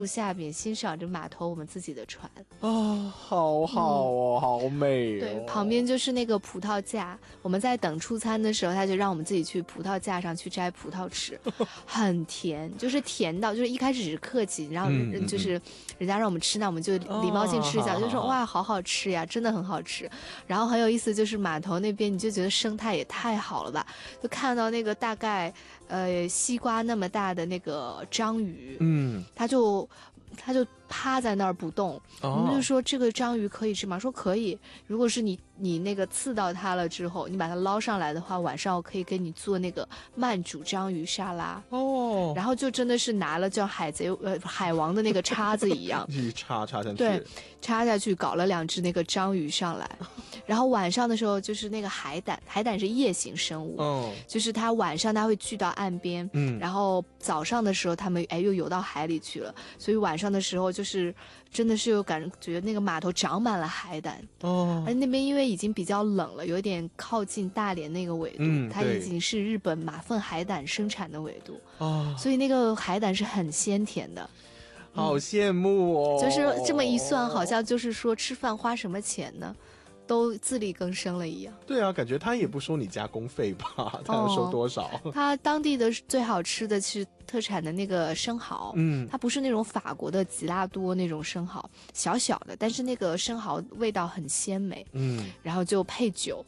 下边欣赏着码头我们自己的船啊，好好哦，好美哦。 对，旁边就是那个葡萄架，我们在等出餐的时候，他就让我们自己去葡萄架上去摘葡萄吃，很甜，就是甜到就是一开始只是客气，然后就是人家让我们吃，那我们就礼貌性吃一下，就说哇好好吃呀，真的很好吃。然后很有意思，就是码头那边你就觉得生态也太好了吧，就看到那个大概西瓜那么大的那个章鱼，他就趴在那儿不动，我们就说这个章鱼可以吃吗？说可以，如果是你那个刺到它了之后，你把它捞上来的话，晚上我可以给你做那个慢煮章鱼沙拉哦。然后就真的是拿了像海王的那个叉子一样， 一插下去， 对，插下去搞了2只那个章鱼上来。然后晚上的时候就是那个海胆是夜行生物，就是它晚上它会聚到岸边，然后早上的时候它们又游到海里去了，所以晚上的时候就是真的是有感觉那个码头长满了海胆而那边因为已经比较冷了，有点靠近大连那个纬度，它已经是日本马粪海胆生产的纬度所以那个海胆是很鲜甜的。 好羡慕哦！ 就是这么一算，好像就是说吃饭花什么钱呢？都自力更生了一样。 对啊，感觉他也不收你加工费吧？他要收多少？ 他当地的最好吃的是特产的那个生蚝，它不是那种法国的吉拉多那种生蚝，小小的，但是那个生蚝味道很鲜美，然后就配酒，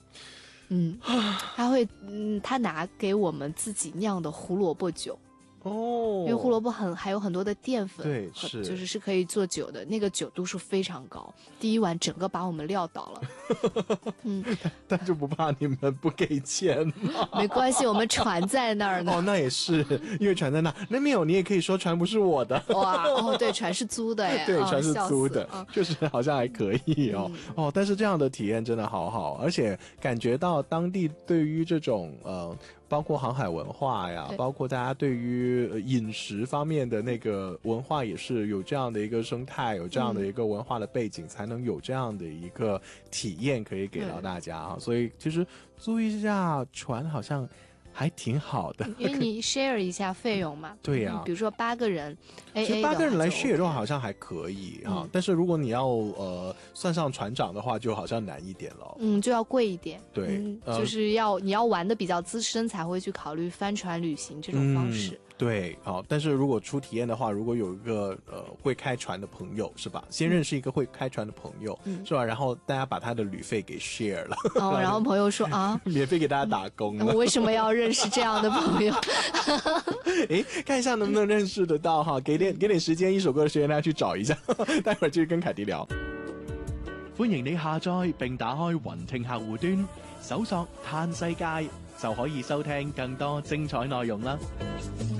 他拿给我们自己酿的胡萝卜酒。因为胡萝卜还有很多的淀粉， 对， 是可以做酒的，那个酒度数非常高，第一碗整个把我们撂倒了。 但就不怕你们不给钱吗？ 没关系，我们船在那儿呢。 那也是，因为船在那没有，你也可以说船不是我的。 哇，对，船是租的耶。 对，船是租的，确实好像还可以但是这样的体验真的好好，而且感觉到当地对于这种包括航海文化呀，包括大家对于饮食方面的那个文化也是有这样的一个生态，有这样的一个文化的背景，才能有这样的一个体验可以给到大家所以其实租一下船好像还挺好的， 因为你 share 一下费用嘛。 对呀， 比如说8个人 AA 其实8个人来 share 的话好像还可以但是如果你要算上船长的话就好像难一点了。 就要贵一点。 对， 就是你要玩的比较资深才会去考虑帆船旅行这种方式。 对，但是如果出体验的话，如果有一个会开船的朋友是吧？先认识一个会开船的朋友是吧？然后大家把他的旅费给 share 了然后朋友说免费给大家打工了。 我为什么要认识这样的朋友？ 看一下能不能认识得到给点时间，一首歌的时間大家去找一下待會兒繼續跟凱迪聊。 歡迎你下載並打開雲聽客戶端，搜索嘆世界就可以收聽更多精彩內容啦。